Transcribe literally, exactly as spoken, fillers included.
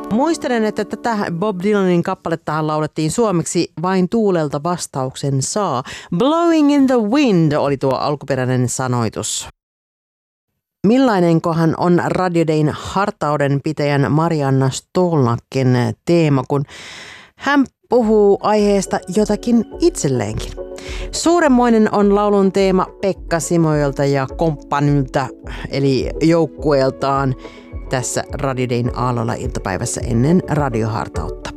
Muistelen, että tätä Bob Dylanin kappalettahan laulettiin suomeksi Vain tuulelta vastauksen saa. Blowing in the wind oli tuo alkuperäinen sanoitus. Millainenkohan on Radio Dayn hartauden pitäjän Marianna Stolnacken teema, kun hän puhuu aiheesta jotakin itselleenkin? Suuremmoinen on laulun teema Pekka Simoilta ja komppanilta, eli joukkueeltaan tässä Radio Dayn Aallolla iltapäivässä ennen radiohartautta.